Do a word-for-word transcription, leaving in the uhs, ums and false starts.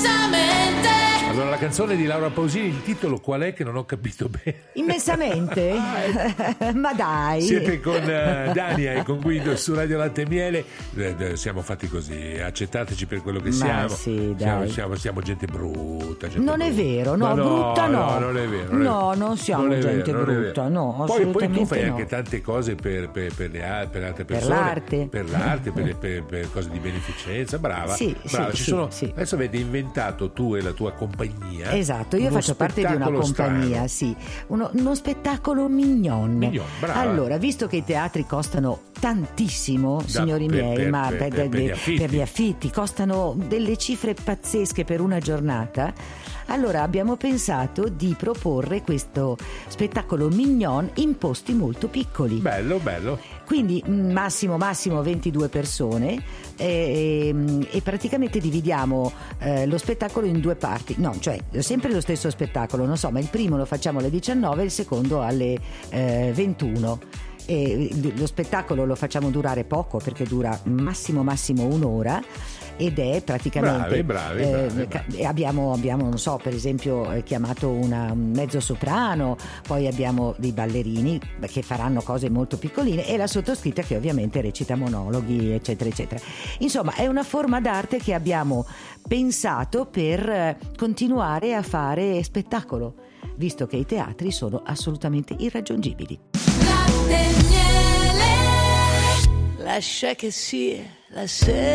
Immensamente. Allora, la canzone di Laura Pausini, il titolo qual è che non ho capito bene? Immensamente? Ma dai. Siete con uh, Dania e con Guido su Radio Latte e Miele. Eh, siamo fatti così, accettateci per quello che Ma siamo. sì, dai. Siamo, siamo, siamo gente brutta. Gente Non brutta. è vero, no, Ma brutta no. No, non è vero. Non è no, vero. non siamo non gente vero, brutta, no, poi, assolutamente poi tu fai no. anche tante cose per, per, per, le, al- per altre Per persone. l'arte. Per l'arte, per, le- per- per cose di beneficenza. Brava. Sì, brava. sì, Ci sì, sono, sì. Adesso avete inventato tu e la tua compagnia. Esatto, io uno faccio parte di una spettacolo compagnia, strano. sì, uno, uno spettacolo mignon. Mignon, brava. Allora, visto che i teatri costano tantissimo, Da- signori per- miei, per- ma per- per, per- per gli affitti. per gli affitti costano delle cifre pazzesche per una giornata, allora abbiamo pensato di proporre questo spettacolo mignon in posti molto piccoli. Bello, bello. Quindi mm, massimo massimo ventidue persone e, e- e praticamente dividiamo eh, lo spettacolo in due parti, no, cioè sempre lo stesso spettacolo, non so, ma il primo lo facciamo alle diciannove e il secondo alle eh, ventuno. E lo spettacolo lo facciamo durare poco perché dura massimo massimo un'ora ed è praticamente Bravi, bravi, eh, bravi, ca- bravi. abbiamo, abbiamo non so, per esempio eh, chiamato una un mezzo soprano, poi abbiamo dei ballerini che faranno cose molto piccoline e la sottoscritta che ovviamente recita monologhi eccetera eccetera. Insomma, è una forma d'arte che abbiamo pensato per eh, continuare a fare spettacolo, visto che i teatri sono assolutamente irraggiungibili. Latte e miele. Lascia che sia la sera.